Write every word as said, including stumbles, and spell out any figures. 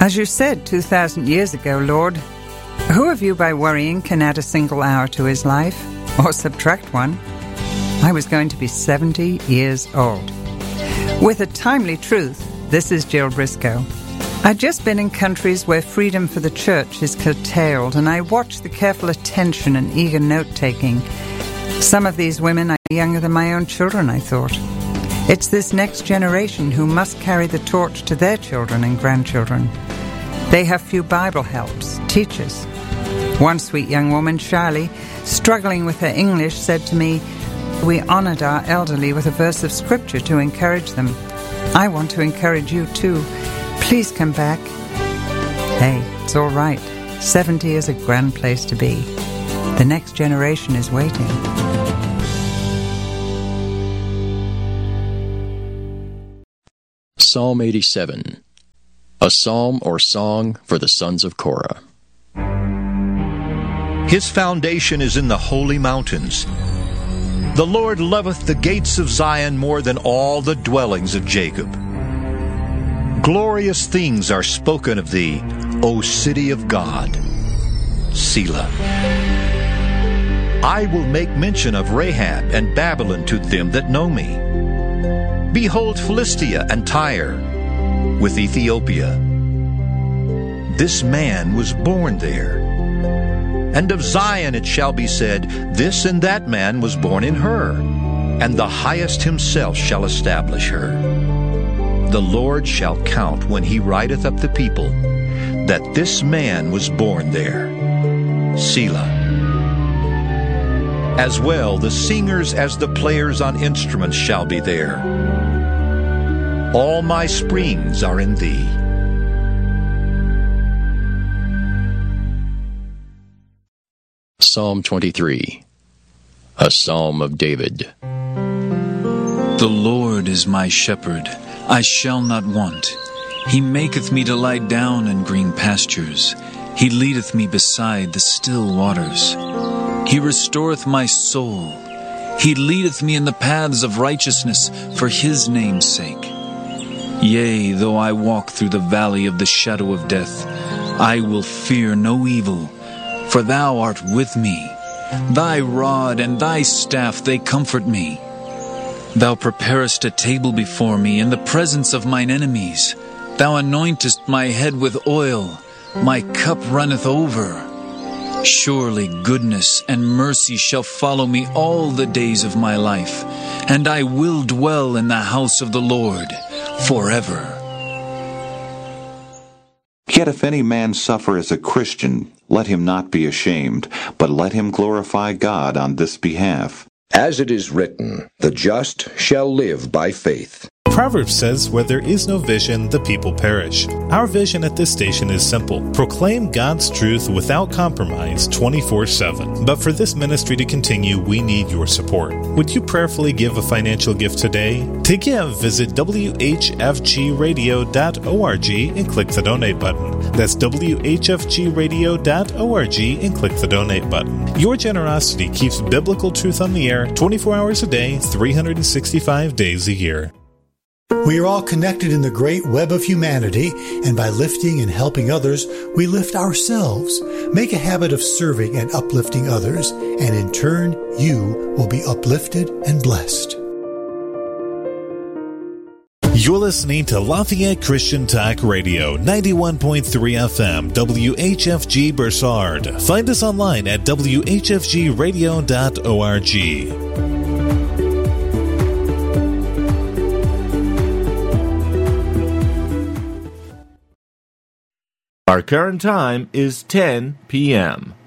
As you said two thousand years ago, Lord, who of you by worrying can add a single hour to his life, or subtract one? I was going to be seventy years old. With a timely truth, this is Jill Briscoe. I'd just been in countries where freedom for the church is curtailed, and I watched the careful attention and eager note-taking. Some of these women are younger than my own children, I thought. It's this next generation who must carry the torch to their children and grandchildren. They have few Bible helps, teachers. One sweet young woman, Charlie, struggling with her English, said to me, "We honored our elderly with a verse of Scripture to encourage them. I want to encourage you too. Please come back." Hey, it's all right. seventy is a grand place to be. The next generation is waiting. Psalm eighty-seven, a psalm or song for the sons of Korah. His foundation is in the holy mountains. The Lord loveth the gates of Zion more than all the dwellings of Jacob. Glorious things are spoken of thee, O city of God. Selah. I will make mention of Rahab and Babylon to them that know me. Behold Philistia and Tyre, with Ethiopia. This man was born there. And of Zion it shall be said, This and that man was born in her, and the Highest himself shall establish her. The Lord shall count when he writeth up the people, that this man was born there. Selah. As well the singers as the players on instruments shall be there. All my springs are in thee. Psalm twenty-three, a psalm of David. The Lord is my shepherd, I shall not want. He maketh me to lie down in green pastures. He leadeth me beside the still waters. He restoreth my soul. He leadeth me in the paths of righteousness for his name's sake. Yea, though I walk through the valley of the shadow of death, I will fear no evil, for thou art with me. Thy rod and thy staff, they comfort me. Thou preparest a table before me in the presence of mine enemies. Thou anointest my head with oil. My cup runneth over. Surely goodness and mercy shall follow me all the days of my life, and I will dwell in the house of the Lord forever. Yet if any man suffer as a Christian, let him not be ashamed, but let him glorify God on this behalf. As it is written, the just shall live by faith. Proverbs says, where there is no vision, the people perish. Our vision at this station is simple. Proclaim God's truth without compromise twenty-four seven. But for this ministry to continue, we need your support. Would you prayerfully give a financial gift today? To give, visit w h f g radio dot org and click the donate button. That's w h f g radio dot org and click the donate button. Your generosity keeps biblical truth on the air twenty-four hours a day, three hundred sixty-five days a year. We are all connected in the great web of humanity, and by lifting and helping others, we lift ourselves. Make a habit of serving and uplifting others, and in turn, you will be uplifted and blessed. You're listening to Lafayette Christian Talk Radio, ninety-one point three F M, W H F G Bursard. Find us online at w h f g radio dot org. Our current time is ten p.m.